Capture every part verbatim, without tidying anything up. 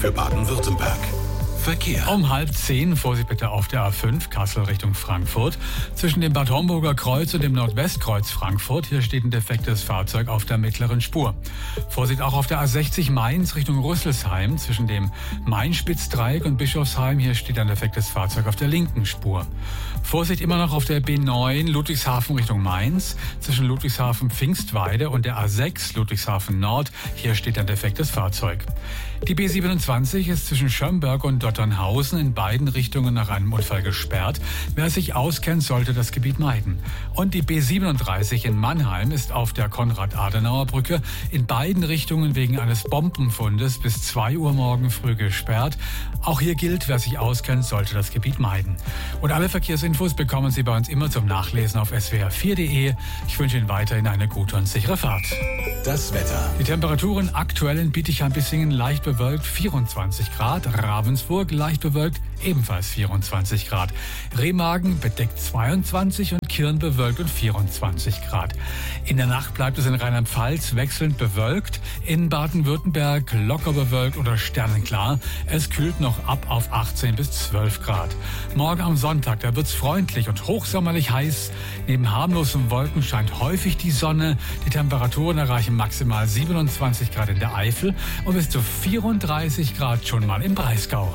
für Baden-Württemberg. Verkehr. Um halb zehn, Vorsicht bitte auf der A fünf, Kassel Richtung Frankfurt. Zwischen dem Bad Homburger Kreuz und dem Nordwestkreuz Frankfurt. Hier steht ein defektes Fahrzeug auf der mittleren Spur. Vorsicht auch auf der A sechzig Mainz Richtung Rüsselsheim. Zwischen dem Main-Spitz-Dreieck und Bischofsheim. Hier steht ein defektes Fahrzeug auf der linken Spur. Vorsicht immer noch auf der B neun Ludwigshafen Richtung Mainz. Zwischen Ludwigshafen-Pfingstweide und der A sechs Ludwigshafen Nord. Hier steht ein defektes Fahrzeug. Die B siebenundzwanzig ist zwischen Schönberg und Dotternhausen in beiden Richtungen nach einem Unfall gesperrt. Wer sich auskennt, sollte das Gebiet meiden. Und die B siebenunddreißig in Mannheim ist auf der Konrad-Adenauer-Brücke in beiden Richtungen wegen eines Bombenfundes bis zwei Uhr morgen früh gesperrt. Auch hier gilt, wer sich auskennt, sollte das Gebiet meiden. Und alle Verkehrsinfos bekommen Sie bei uns immer zum Nachlesen auf S W R vier punkt de. Ich wünsche Ihnen weiterhin eine gute und sichere Fahrt. Das Wetter. Die Temperaturen aktuell in Bietigheim-Bissingen leicht bewölkt vierundzwanzig Grad, Ravensburg leicht bewölkt ebenfalls vierundzwanzig Grad, Remagen bedeckt zweiundzwanzig und Kirn bewölkt und vierundzwanzig Grad. In der Nacht bleibt es in Rheinland-Pfalz wechselnd bewölkt, in Baden-Württemberg locker bewölkt oder sternenklar. Es kühlt noch ab auf achtzehn bis zwölf Grad. Morgen am Sonntag, da wird's freundlich und hochsommerlich heiß. Neben harmlosen Wolken scheint häufig die Sonne. Die Temperaturen erreichen maximal siebenundzwanzig Grad in der Eifel und bis zu vierunddreißig Grad schon mal im Breisgau.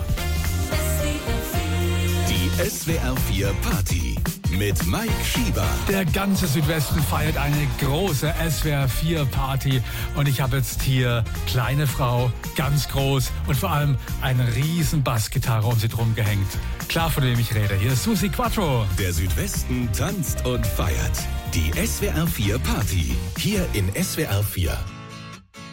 Die S W R vier Party mit Mike Schieber. Der ganze Südwesten feiert eine große S W R vier Party und ich habe jetzt hier kleine Frau, ganz groß und vor allem eine riesen Bassgitarre um sie drum gehängt. Klar, von wem ich rede. Hier ist Susi Quattro. Der Südwesten tanzt und feiert. Die S W R vier Party. Hier in S W R vier.